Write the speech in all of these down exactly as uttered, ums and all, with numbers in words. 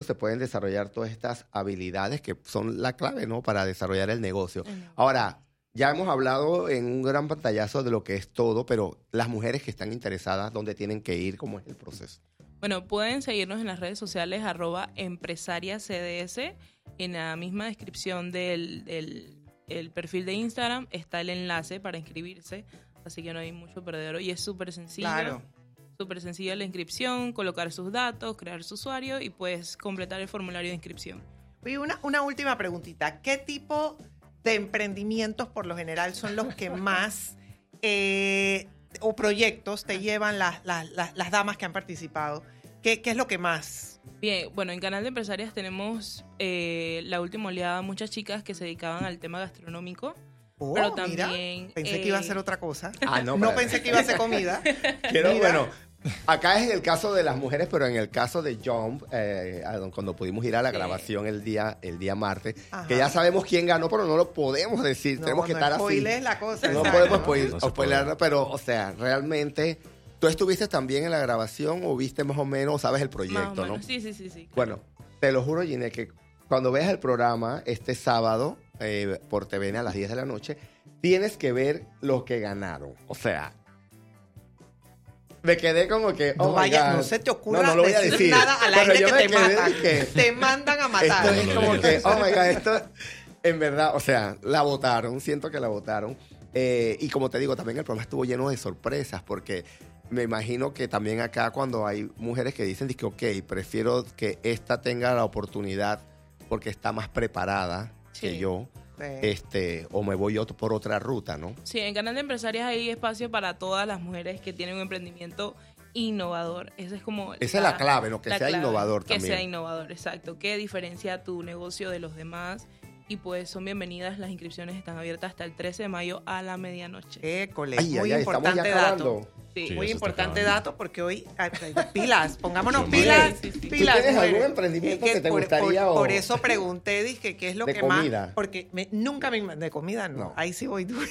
se pueden desarrollar todas estas habilidades que son la clave, ¿no? Para desarrollar el negocio. Uh-huh. Ahora, ya hemos hablado en un gran pantallazo de lo que es todo, pero las mujeres que están interesadas, ¿dónde tienen que ir? ¿Cómo es el proceso? Bueno, pueden seguirnos en las redes sociales, arroba empresaria C D S. En la misma descripción del, del el perfil de Instagram está el enlace para inscribirse, así que no hay mucho perdedero y es súper sencillo. Claro. Súper sencilla la inscripción, colocar sus datos, crear su usuario y pues completar el formulario de inscripción. Y una, una última preguntita. ¿Qué tipo de emprendimientos por lo general son los que más eh, o proyectos te llevan las, las, las, las damas que han participado? ¿Qué, qué es lo que más? Bien, bueno, en Canal de Empresarias tenemos eh, la última oleada, muchas chicas que se dedicaban al tema gastronómico. Oh, pero también, mira, pensé eh, que iba a ser otra cosa. Ah, no, no pero... pensé que iba a ser comida. Quiero, bueno, acá es en el caso de las mujeres, pero en el caso de Jump, eh, cuando pudimos ir a la sí. grabación el día, el día martes, Ajá. que ya sabemos quién ganó, pero no lo podemos decir. No, Tenemos que no estar así. la cosa. No exacto, podemos ¿no? spoiler, No spoiler, pero, o sea, realmente, ¿tú estuviste también en la grabación o viste más o menos, sabes el proyecto, más o menos. no? Sí, sí, sí, sí. Claro. Bueno, te lo juro, Ginette, que cuando veas el programa este sábado eh, por T V N a las diez de la noche, tienes que ver los que ganaron. O sea, me quedé como que, oh no, vaya, God. no se te ocurra no, no lo voy a decir decir. nada al Pero aire que te matan. Que te mandan a matar. Esto es no, no, como no, que, no, oh my God, esto, en verdad, o sea, la votaron, siento que la votaron. Eh, y como te digo, también el programa estuvo lleno de sorpresas, porque me imagino que también acá cuando hay mujeres que dicen que, ok, prefiero que esta tenga la oportunidad porque está más preparada sí. que yo. Sí. Este, o me voy otro, por otra ruta, ¿no? Sí, en Canal de Empresarias hay espacio para todas las mujeres que tienen un emprendimiento innovador. Esa es como Esa la, es la clave, ¿no? Que sea clave, innovador que también. Que sea innovador, exacto. Que diferencia tu negocio de los demás. Y pues son bienvenidas, las inscripciones están abiertas hasta el trece de mayo a la medianoche. École, ay, muy ay, importante dato. Sí. Sí, muy importante acabando. dato porque hoy, ay, pilas, pongámonos Sí, pilas, sí, sí. pilas. ¿Tú tienes mujeres. algún emprendimiento Es que te por, gustaría? Por, o... por eso pregunté, dije, ¿qué es lo de que comida. más? Porque me, nunca me... De comida no, no, ahí sí voy dura.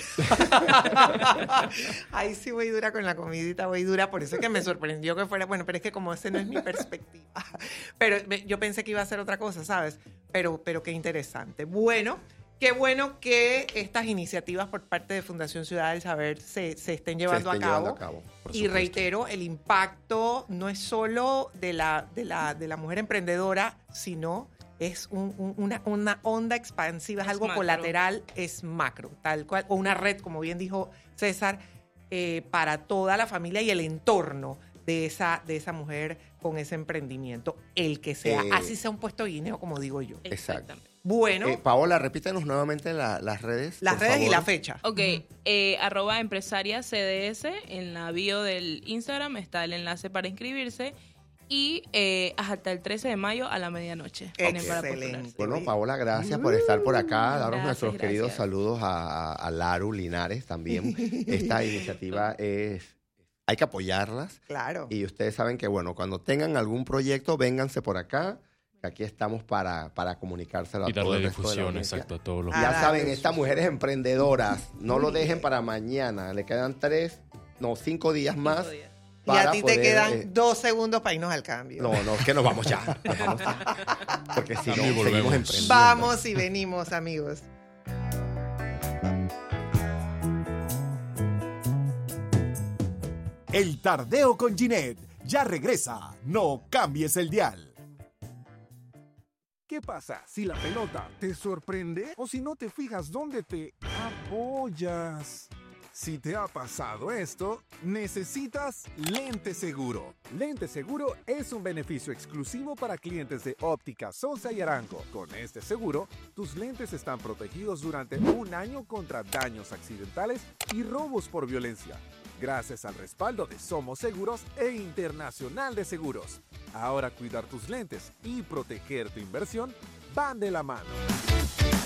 Ahí sí voy dura con la comidita, voy dura. Por eso es que me sorprendió que fuera, bueno, pero es que como ese no es mi perspectiva. Pero me, yo pensé que iba a ser otra cosa, ¿sabes? Pero, pero qué interesante. Bueno... Qué bueno que estas iniciativas por parte de Fundación Ciudad del Saber se, se estén llevando se estén a cabo. Llevando a cabo y reitero, el impacto no es solo de la, de la, de la mujer emprendedora, sino es un, un, una, una onda expansiva, es, es algo macro. Colateral, es macro, tal cual, o una red, como bien dijo César, eh, para toda la familia y el entorno de esa, de esa mujer con ese emprendimiento, el que sea, eh, así sea un puesto de guineo, como digo yo. Exactamente. Bueno. Eh, Paola, repítenos nuevamente la, las redes. Las redes favor. Y la fecha. Ok, eh, arroba empresaria C D S, en la bio del Instagram está el enlace para inscribirse y eh, hasta el trece de mayo a la medianoche. Excelente. Bueno, Paola, gracias uh, por estar por acá, daros gracias, nuestros gracias. queridos saludos a, a, a Laru Linares también. Esta iniciativa es... Hay que apoyarlas. Claro. Y ustedes saben que, bueno, cuando tengan algún proyecto, vénganse por acá. Aquí estamos para, para comunicárselo a y darle todo el resto de la difusión, audiencia. exacto, a todos los... Ya Ah, saben, dale. estas mujeres emprendedoras, no lo dejen para mañana. Le quedan tres, no, cinco días más. Cinco días. Y a ti te poder, quedan eh, dos segundos para irnos al cambio. No, no, es que nos vamos ya. Nos vamos ya. Porque si no, Cambio y seguimos volvemos. emprendiendo. Vamos y venimos, amigos. El Tardeo con Ginette ya regresa. No cambies el dial. ¿Qué pasa si la pelota te sorprende o si no te fijas dónde te apoyas? Si te ha pasado esto, necesitas Lente Seguro. Lente Seguro es un beneficio exclusivo para clientes de Óptica Sosa y Arango. Con este seguro, tus lentes están protegidos durante un año contra daños accidentales y robos por violencia, gracias al respaldo de Somos Seguros e Internacional de Seguros. Ahora cuidar tus lentes y proteger tu inversión van de la mano.